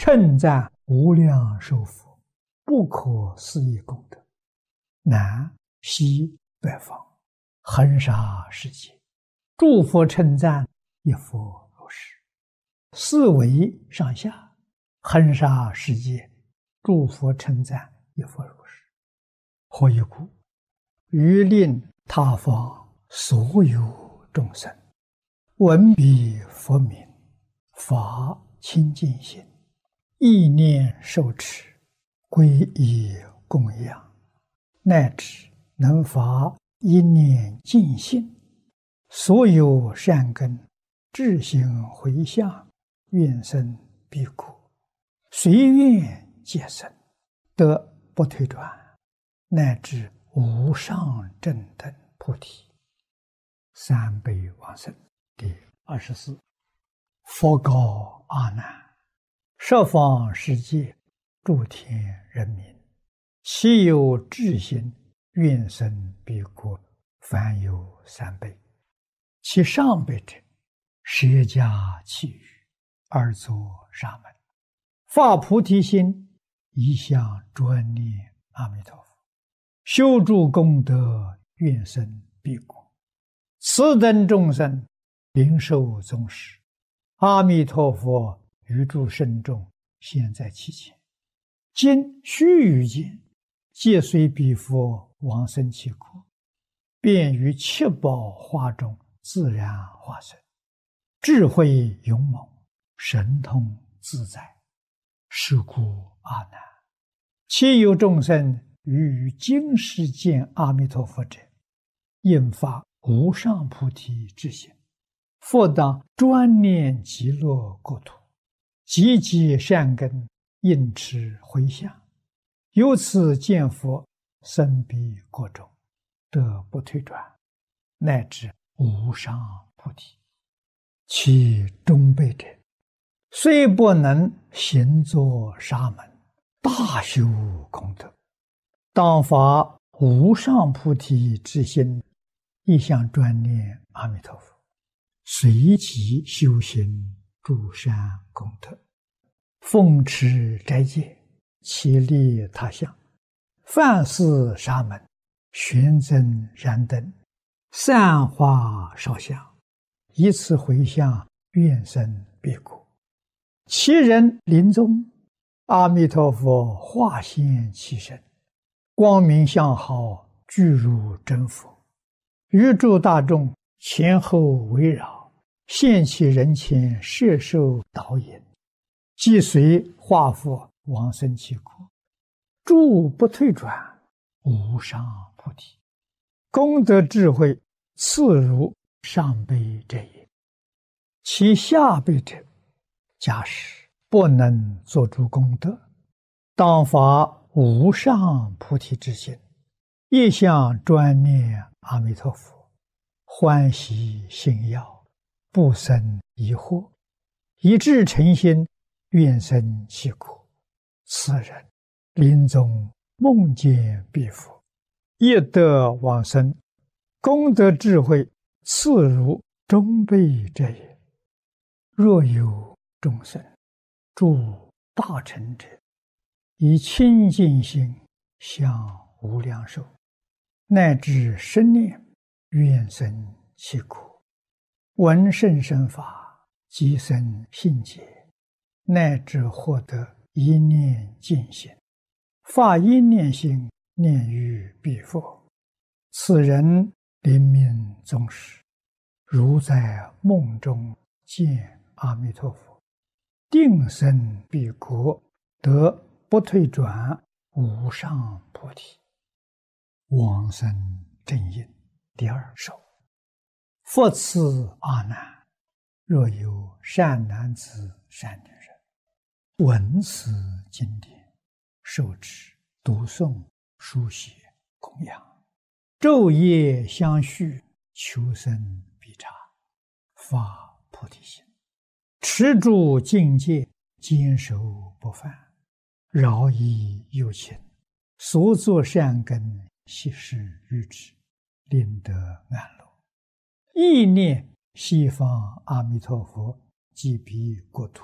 称赞无量寿佛不可思议功德，南西北方恒沙世界，诸佛称赞一佛如是，四维上下恒沙世界，诸佛称赞一佛如是。何以故？欲令他方所有众生闻彼佛名，发清净心，意念受持，皈依供养，乃至能发一念净心，所有善根智行回向，愿生彼国，随愿皆生，得不退转，乃至无上正等菩提。三辈往生。第24。佛告阿难：十方世界诸天人民，其有智心愿生彼国，凡有三辈。其上辈者，舍家弃欲，而作沙门，发菩提心，一向专念阿弥陀佛，修诸功德，愿生彼国。此等众生灵受宗师，阿弥陀佛于诸圣众现在其前，今须臾间，皆随彼佛往生其国，便于七宝花中自然化身，智慧勇猛，神通自在。是故阿难，其有众生于今世见阿弥陀佛者，应发无上菩提之心，复当专念极乐国土，积极善根，应持回向，由此见佛，生彼国中，得不退转，乃至无上菩提。其中辈者，虽不能行作沙门，大修功德，当发无上菩提之心，一向专念阿弥陀佛，随即修行诸善功德，奉持斋戒，其利他乡，饭施沙门，玄增燃灯，散花烧香，以此回向，愿生彼国。其人临终，阿弥陀佛化现其身，光明相好，具如真佛，于诸大众前后围绕，现其人前，摄受导引，即随化佛往生其国，诸不退转，无上菩提。功德智慧次如上辈者也。其下辈者，假使不能作诸功德，当发无上菩提之心，一向专念阿弥陀佛，欢喜信要，不生疑惑，以至诚心，愿生其国。此人临终梦见彼佛，亦得往生，功德智慧次如中辈者也。若有众生诸大乘者，以清净心向无量寿，乃至生念，愿生其国，闻甚深法，即生信解，乃至获得一念净心，发一念心，念于彼佛。此人临命终时，如在梦中见阿弥陀佛，定生彼国，得不退转，无上菩提。往生正因。第二首。复次阿难，若有善男子善女人，闻此经典，受持读诵书写供养，昼夜相续，求生必察，发菩提心，持住境界，坚守不犯，饶益有情，所作善根，悉施于之，令得安乐。意念西方阿弥陀佛，即彼国土，